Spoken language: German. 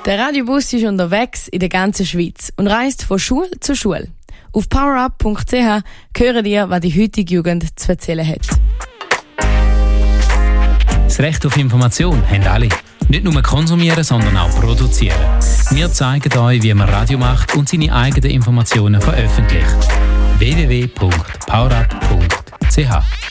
Der Radiobus ist unterwegs in der ganzen Schweiz und reist von Schule zu Schule. Auf powerup.ch hören ihr, was die heutige Jugend zu erzählen hat. Das Recht auf Information haben alle. Nicht nur konsumieren, sondern auch produzieren. Wir zeigen euch, wie man Radio macht und seine eigenen Informationen veröffentlicht. www.powerup.ch